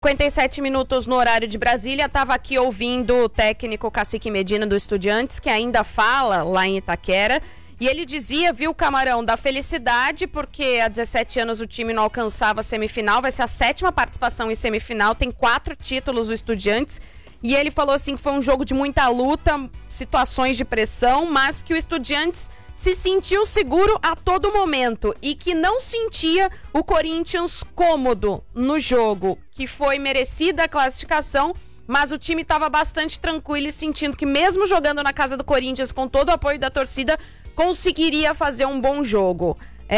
57 minutos no horário de Brasília. Estava aqui ouvindo o técnico Cacique Medina do Estudiantes, que ainda fala lá em Itaquera. E ele dizia, viu, Camarão, da felicidade, porque há 17 anos o time não alcançava a semifinal. Vai ser a 7ª participação em semifinal. Tem 4 títulos o Estudiantes. E ele falou assim que foi um jogo de muita luta, situações de pressão, mas que o Estudiantes se sentiu seguro a todo momento e que não sentia o Corinthians cômodo no jogo, que foi merecida a classificação, mas o time estava bastante tranquilo e sentindo que mesmo jogando na casa do Corinthians com todo o apoio da torcida, conseguiria fazer um bom jogo.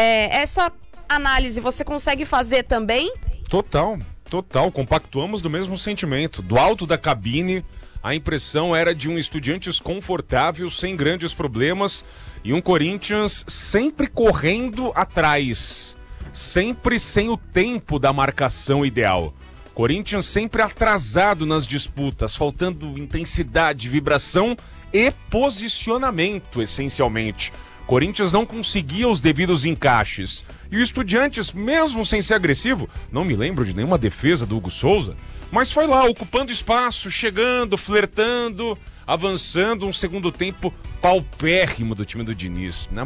Essa análise você consegue fazer também? Total, compactuamos do mesmo sentimento. Do alto da cabine, a impressão era de um Estudiantes confortável, sem grandes problemas, e um Corinthians sempre correndo atrás, sempre sem o tempo da marcação ideal. Corinthians sempre atrasado nas disputas, faltando intensidade, vibração e posicionamento, essencialmente. Corinthians não conseguia os devidos encaixes. E o Estudiantes, mesmo sem ser agressivo, não me lembro de nenhuma defesa do Hugo Souza, mas foi lá, ocupando espaço, chegando, flertando, avançando. Um segundo tempo paupérrimo do time do Diniz, né?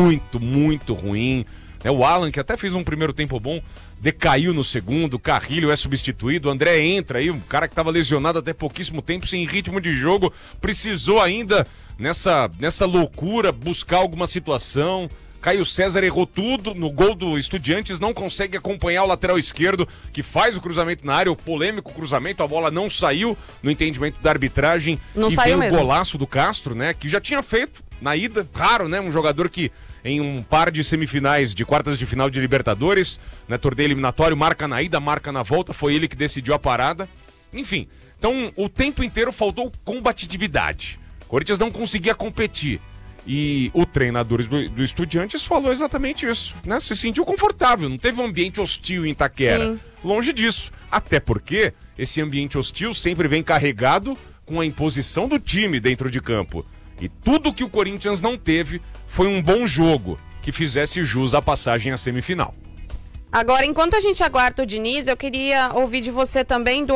Muito ruim. O Alan, que até fez um primeiro tempo bom, decaiu no segundo. Carrilho é substituído, o André entra aí, um cara que estava lesionado até pouquíssimo tempo, sem ritmo de jogo, precisou ainda, nessa loucura, buscar alguma situação. Caio César errou tudo no gol do Estudiantes, não consegue acompanhar o lateral esquerdo, que faz o cruzamento na área, o polêmico cruzamento, a bola não saiu no entendimento da arbitragem. Não e saiu vem mesmo. O golaço do Castro, né, que já tinha feito na ida, raro, né, um jogador que em um par de semifinais de quartas de final de Libertadores, né, torneio eliminatório, marca na ida, marca na volta, foi ele que decidiu a parada. Enfim, então o tempo inteiro faltou combatividade. O Corinthians não conseguia competir. E o treinador do Estudiantes falou exatamente isso, né? Se sentiu confortável, não teve um ambiente hostil em Itaquera. Sim. Longe disso. Até porque esse ambiente hostil sempre vem carregado com a imposição do time dentro de campo. E tudo que o Corinthians não teve foi um bom jogo que fizesse jus à passagem à semifinal. Agora, enquanto a gente aguarda o Diniz, eu queria ouvir de você também,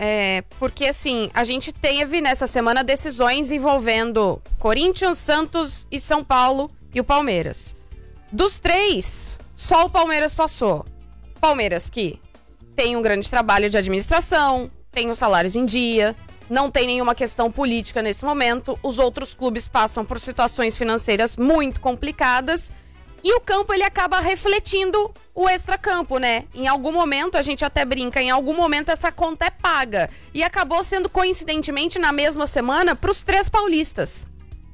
porque assim, a gente teve nessa semana decisões envolvendo Corinthians, Santos e São Paulo e o Palmeiras. Dos 3, só o Palmeiras passou. Palmeiras que tem um grande trabalho de administração, tem os salários em dia, não tem nenhuma questão política nesse momento, os outros clubes passam por situações financeiras muito complicadas e o campo ele acaba refletindo o extracampo, né? Em algum momento, a gente até brinca, em algum momento essa conta é paga. E acabou sendo, coincidentemente, na mesma semana, para os 3 paulistas.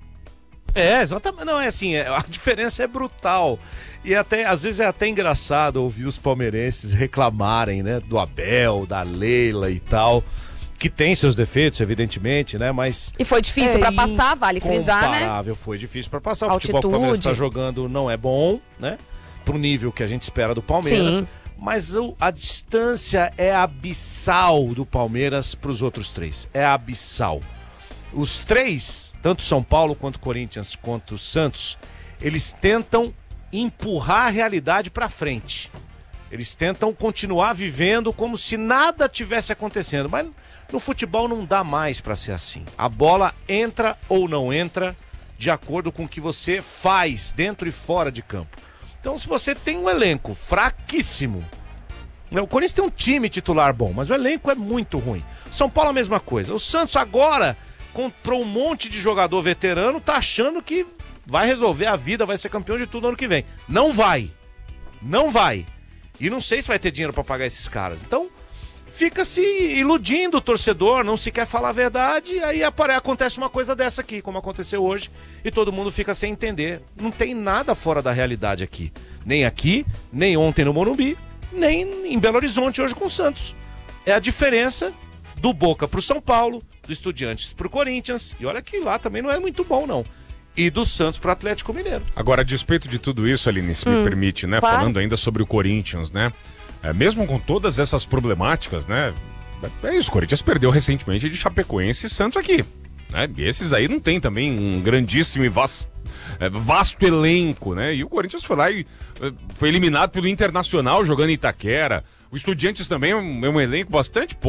Exatamente. Não, é assim, a diferença é brutal. E até, às vezes é até engraçado ouvir os palmeirenses reclamarem, né? Do Abel, da Leila e tal. Que tem seus defeitos, evidentemente, né? Mas e foi difícil para passar, vale frisar, né? Foi difícil para passar. O futebol que o Palmeiras está jogando não é bom, né? Pro nível que a gente espera do Palmeiras. Sim. Mas a distância é abissal do Palmeiras pros outros 3. É abissal. Os 3, tanto São Paulo quanto Corinthians quanto Santos, eles tentam empurrar a realidade para frente. Eles tentam continuar vivendo como se nada tivesse acontecendo. Mas no futebol não dá mais para ser assim. A bola entra ou não entra de acordo com o que você faz dentro e fora de campo. Então, se você tem um elenco fraquíssimo, o Corinthians tem um time titular bom, mas o elenco é muito ruim. São Paulo a mesma coisa. O Santos agora comprou um monte de jogador veterano, tá achando que vai resolver a vida, vai ser campeão de tudo ano que vem. Não vai. E não sei se vai ter dinheiro para pagar esses caras. Então, fica se iludindo o torcedor, não se quer falar a verdade, e aí acontece uma coisa dessa aqui, como aconteceu hoje, e todo mundo fica sem entender. Não tem nada fora da realidade aqui. Nem aqui, nem ontem no Morumbi, nem em Belo Horizonte hoje com o Santos. É a diferença do Boca pro São Paulo, do Estudiantes pro Corinthians, e olha que lá também não é muito bom, não. E do Santos pro Atlético Mineiro. Agora, a despeito de tudo isso, Aline, se me permite, né? Claro. Falando ainda sobre o Corinthians, né? Mesmo com todas essas problemáticas, né? É isso, o Corinthians perdeu recentemente de Chapecoense e Santos aqui, né? E esses aí não tem também um grandíssimo e vasto elenco, né? E o Corinthians foi lá e foi eliminado pelo Internacional jogando em Itaquera. O Estudiantes também é um elenco bastante